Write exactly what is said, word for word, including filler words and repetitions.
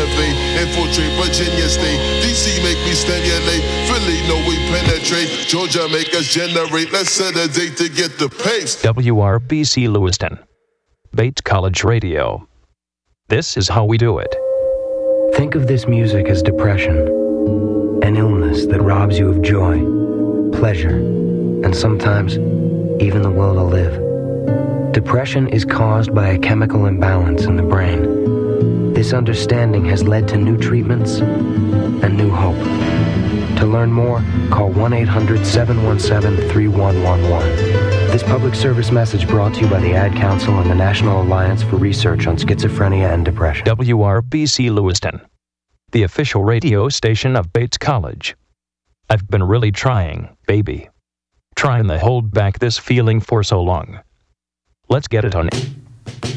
innovate, infiltrate Virginia State. D C make me stimulate, Philly know we penetrate. Georgia make us generate, let's set a date to get the pace. W R B C Lewiston, Bates College Radio. This is how we do it. Think of this music as depression, an illness that robs you of joy, pleasure, and sometimes even the will to live. Depression is caused by a chemical imbalance in the brain. This understanding has led to new treatments and new hope. To learn more, call one eight hundred seven one seven three one one one. This public service message brought to you by the Ad Council and the National Alliance for Research on Schizophrenia and Depression. W R B C Lewiston, the official radio station of Bates College. I've been really trying, baby. Trying to hold back this feeling for so long. Let's get it on.